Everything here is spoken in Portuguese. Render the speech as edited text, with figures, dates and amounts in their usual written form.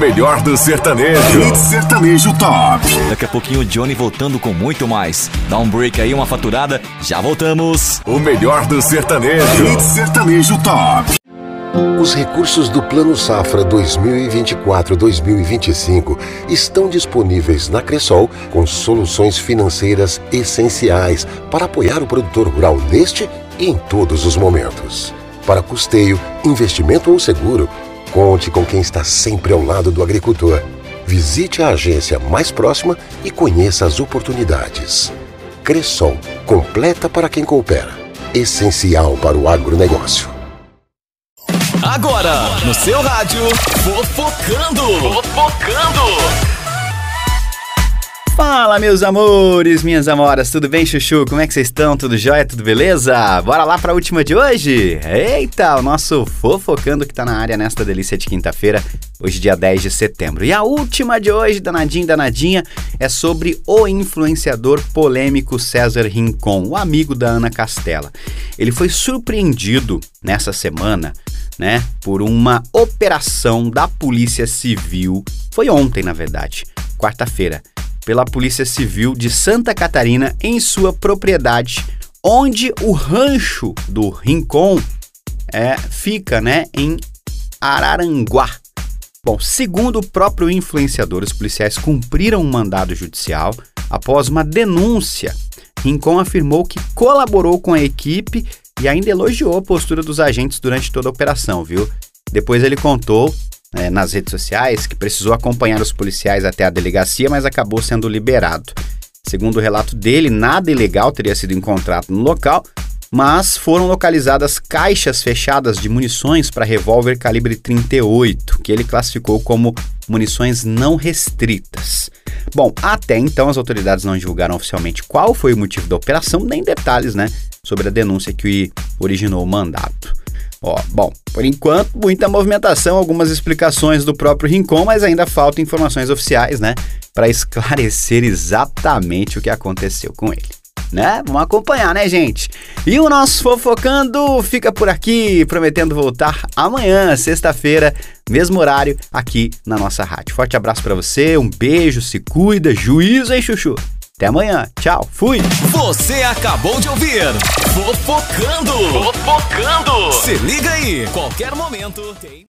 melhor do sertanejo. Hit Sertanejo Top. Daqui a pouquinho o Johnny voltando com muito mais. Dá um break aí, uma faturada, já voltamos. O melhor do sertanejo. Hit Sertanejo Top. Os recursos do Plano Safra 2024-2025 estão disponíveis na Cressol com soluções financeiras essenciais para apoiar o produtor rural neste e em todos os momentos. Para custeio, investimento ou seguro, conte com quem está sempre ao lado do agricultor. Visite a agência mais próxima e conheça as oportunidades. Cressol, completa para quem coopera. Essencial para o agronegócio. Agora, no seu rádio, Fofocando. Fala, meus amores, minhas amoras, tudo bem, chuchu? Como é que vocês estão? Tudo jóia? Tudo beleza? Bora lá pra última de hoje? Eita, o nosso Fofocando que tá na área nesta delícia de quinta-feira, hoje dia 10 de setembro. E a última de hoje, danadinha, é sobre o influenciador polêmico César Rincon, o amigo da Ana Castela. Ele foi surpreendido nessa semana, né, por uma operação da Polícia Civil, foi ontem, na verdade, quarta-feira, pela Polícia Civil de Santa Catarina em sua propriedade, onde o rancho do Rincon fica, né, em Araranguá. Bom, segundo o próprio influenciador, os policiais cumpriram um mandado judicial após uma denúncia. Rincon afirmou que colaborou com a equipe e ainda elogiou a postura dos agentes durante toda a operação, viu? Depois ele contou nas redes sociais que precisou acompanhar os policiais até a delegacia, mas acabou sendo liberado. Segundo o relato dele, nada ilegal teria sido encontrado no local, mas foram localizadas caixas fechadas de munições para revólver calibre 38, que ele classificou como munições não restritas. Bom, até então as autoridades não divulgaram oficialmente qual foi o motivo da operação, nem detalhes, né, sobre a denúncia que originou o mandato. Bom, por enquanto, muita movimentação, algumas explicações do próprio Rincon, mas ainda faltam informações oficiais, né, para esclarecer exatamente o que aconteceu com ele, né? Vamos acompanhar, né, gente? E o nosso Fofocando fica por aqui, prometendo voltar amanhã, sexta-feira, mesmo horário, aqui na nossa rádio. Forte abraço para você, um beijo, se cuida, juízo, hein, chuchu? Até amanhã, tchau, fui! Você acabou de ouvir Fofocando! Se liga aí, qualquer momento tem...